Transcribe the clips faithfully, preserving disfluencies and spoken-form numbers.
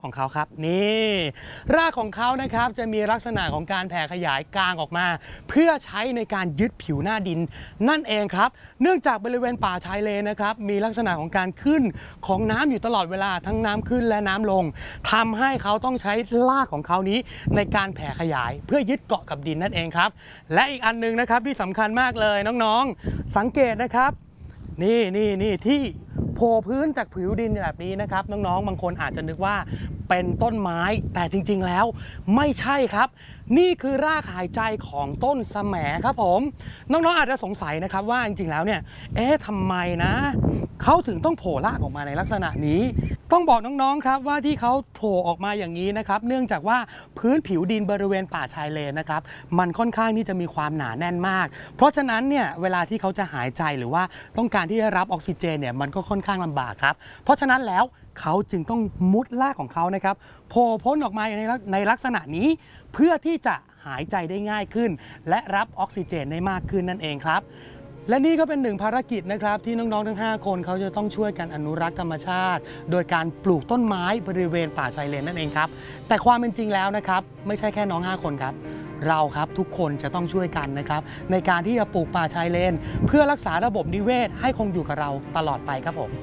ของเขาครับนี่รากของเขานะครับจะมีลักษณะของการแผ่ขยายกลางออกมาเพื่อใช้ในการยึดผิวหน้าดินนั่นเองครับเนื่องจากบริเวณป่าชายเลนนะครับมีลักษณะของการขึ้นของน้ำอยู่ตลอดเวลาทั้งน้ำขึ้นและน้ำลงทำให้เขาต้องใช้รากของเขานี้ในการแผ่ขยายเพื่อยึดเกาะกับดินนั่นเองครับและอีกอันนึงนะครับที่สำคัญมากเลยน้องๆสังเกตนะครับนี่นี่นี่ที่โผล่พื้นจากผิวดินแบบนี้นะครับน้องๆบางคนอาจจะนึกว่าเป็นต้นไม้แต่จริงๆแล้วไม่ใช่ครับนี่คือรากหายใจของต้นแสมครับผมน้องๆอาจจะสงสัยนะครับว่าจริงๆแล้วเนี่ยเอ๊ะทำไมนะเขาถึงต้องโผล่รากออกมาในลักษณะนี้ต้องบอกน้องๆครับว่าที่เขาโผล่ออกมาอย่างนี้นะครับเนื่องจากว่าพื้นผิวดินบริเวณป่าชายเลนนะครับมันค่อนข้างที่จะมีความหนาแน่นมากเพราะฉะนั้นเนี่ยเวลาที่เขาจะหายใจหรือว่าต้องการที่จะรับออกซิเจนเนี่ยมันก็ค่อนข้างลำบากครับเพราะฉะนั้นแล้วเขาจึงต้องมุดรากของเขานะครับโผล่พ้นออกมาในในลักษณะนี้เพื่อที่จะหายใจได้ง่ายขึ้นและรับออกซิเจนได้มากขึ้นนั่นเองครับและนี่ก็เป็นหนึ่งภารกิจนะครับที่น้องๆทั้งห้าคนเขาจะต้องช่วยกันอนุรักษ์ธรรมชาติโดยการปลูกต้นไม้บริเวณป่าชายเลนนั่นเองครับแต่ความเป็นจริงแล้วนะครับไม่ใช่แค่น้องห้าคนครับเราครับทุกคนจะต้องช่วยกันนะครับในการที่จะปลูกป่าชายเลนเพื่อรักษาระบบนิเวศให้คงอยู่กับเราตลอดไปครับผม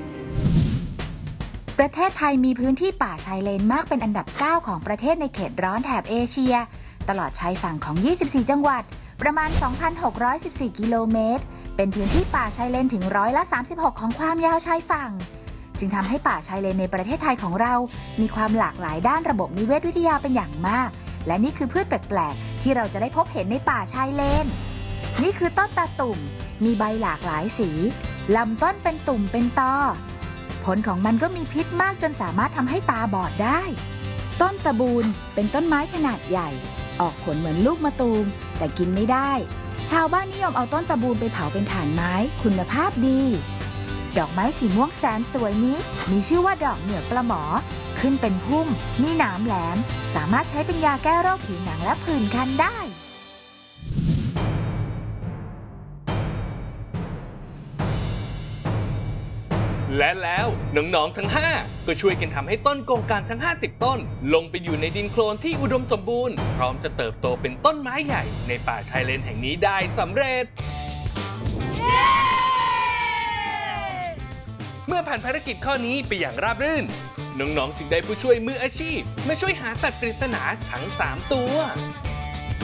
ประเทศไทยมีพื้นที่ป่าชายเลนมากเป็นอันดับเก้าของประเทศในเขตร้อนแถบเอเชียตลอดชายฝั่งของยี่สิบสี่จังหวัดประมาณ สองพันหกร้อยสิบสี่ กิโลเมตรเป็นพื้นที่ป่าชายเลนถึงร้อยละสามสิบหกของความยาวชายฝั่งจึงทำให้ป่าชายเลนในประเทศไทยของเรามีความหลากหลายด้านระบบนิเวศวิทยาเป็นอย่างมากและนี่คือพืชแปลกๆที่เราจะได้พบเห็นในป่าชายเลนนี่คือต้นตาตุ่มมีใบหลากหลายสีลำต้นเป็นตุ่มเป็นตอผลของมันก็มีพิษมากจนสามารถทำให้ตาบอดได้ต้นตะบูนเป็นต้นไม้ขนาดใหญ่ออกผลเหมือนลูกมะตูมแต่กินไม่ได้ชาวบ้านนิยมเอาต้นตะบูนไปเผาเป็นถ่านไม้คุณภาพดีดอกไม้สีม่วงแสนสวยนี้มีชื่อว่าดอกเหนือกปลาหมอขึ้นเป็นพุ่มมีหนามแหลมสามารถใช้เป็นยาแก้โรคผิวหนังและผื่นคันได้และแล้วน้องๆทั้งห้าก็ช่วยกันทำให้ต้นโกงกางทั้งห้าสิบต้นลงไปอยู่ในดินโคลนที่อุดมสมบูรณ์พร้อมจะเติบโตเป็นต้นไม้ใหญ่ในป่าชายเลนแห่งนี้ได้สำเร็จ เมื่อผ่านภารกิจข้อนี้ไปอย่างราบรื่นน้องๆจึงได้ผู้ช่วยมืออาชีพมาช่วยหาสัตว์ปริศนาทั้งสามตัว